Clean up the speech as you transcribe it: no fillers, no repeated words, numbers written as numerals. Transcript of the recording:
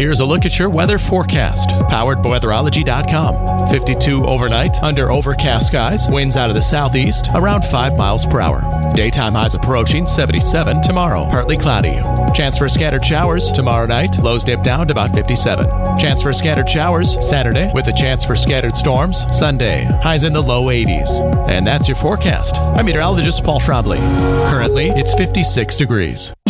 Here's a look at your weather forecast, powered by weatherology.com. 52 overnight, under overcast skies, winds out of the southeast, around 5 miles per hour. Daytime highs approaching 77 tomorrow, partly cloudy. Chance for scattered showers tomorrow night, lows dip down to about 57. Chance for scattered showers Saturday, with a chance for scattered storms Sunday, highs in the low 80s. And that's your forecast. I'm meteorologist Paul Schraubly. Currently, it's 56 degrees.